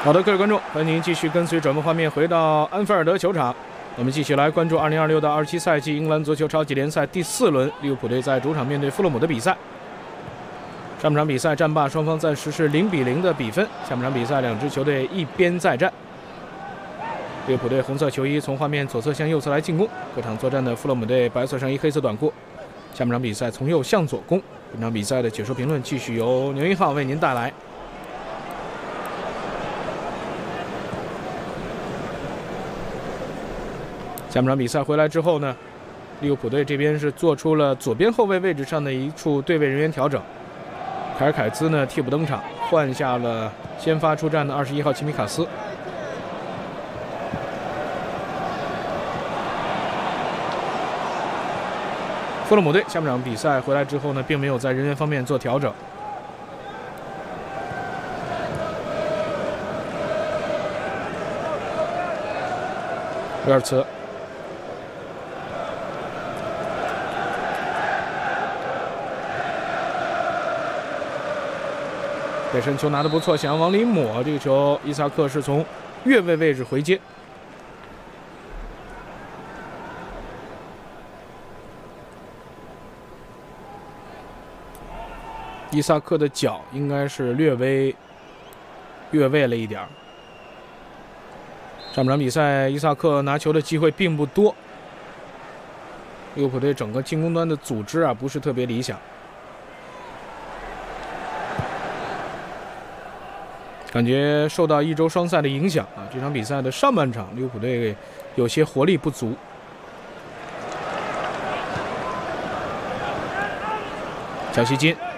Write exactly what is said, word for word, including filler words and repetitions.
好的，各位观众，欢迎您继续跟随转播画面回到安菲尔德球场。我们继续来关注二零二六到二十七赛季英格兰足球超级联赛第四轮，利物浦队在主场面对富勒姆的比赛。上半场比赛战罢，双方暂时是零比零的比分。下半场比赛，两支球队一边再战。利物浦队红色球衣从画面左侧向右侧来进攻，客场作战的富勒姆队白色上衣黑色短裤。下半场比赛从右向左攻。本场比赛的解说评论继续由牛一号为您带来。下半场比赛回来之后呢，利物浦队这边是做出了左边后卫位置上的一处对位人员调整。凯尔凯兹呢替补登场，换下了先发出战的二十一号齐米卡斯。富勒姆队下半场比赛回来之后呢，并没有在人员方面做调整。威尔茨。背身球拿得不错，想要往里抹，这个球伊萨克是从越位位置回接。伊萨克的脚应该是略微越位了一点。上半场比赛，伊萨克拿球的机会并不多，利物浦队整个进攻端的组织啊不是特别理想。感觉受到一周双赛的影响啊，这场比赛的上半场利物浦队有些活力不足。乔西金